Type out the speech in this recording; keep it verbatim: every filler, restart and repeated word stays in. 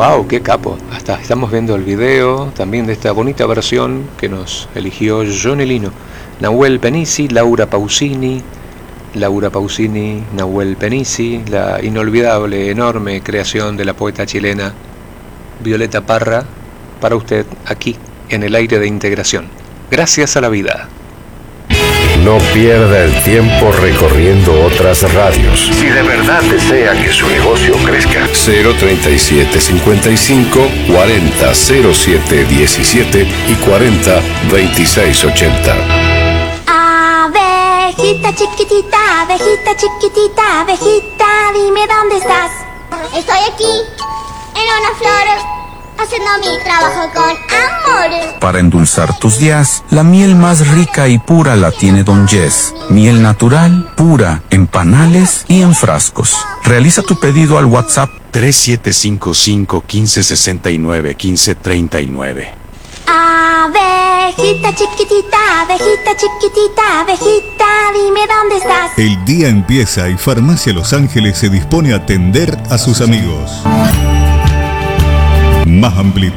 ¡Wow! ¡Qué capo! Hasta estamos viendo el video también de esta bonita versión que nos eligió Johnny Lino. Nahuel Penisi, Laura Pausini, Laura Pausini, Nahuel Penisi, la inolvidable, enorme creación de la poeta chilena Violeta Parra, para usted aquí en el aire de Integración. Gracias a la vida. No pierda el tiempo recorriendo otras radios. Si de verdad desea que su negocio crezca. cero treinta y siete cincuenta y cinco cuarenta cero siete diecisiete y cuarenta veintiséis ochenta. Abejita chiquitita, abejita chiquitita, abejita, dime dónde estás. Estoy aquí, en una flor, haciendo mi trabajo con amor. Para endulzar tus días, la miel más rica y pura la tiene Don Jess. Miel natural, pura, en panales y en frascos. Realiza tu pedido al WhatsApp tres siete cinco cinco, uno cinco seis nueve, uno cinco tres nueve. Abejita chiquitita, abejita chiquitita, abejita, dime dónde estás. El día empieza y Farmacia Los Ángeles se dispone a atender a sus amigos. Más amplitud.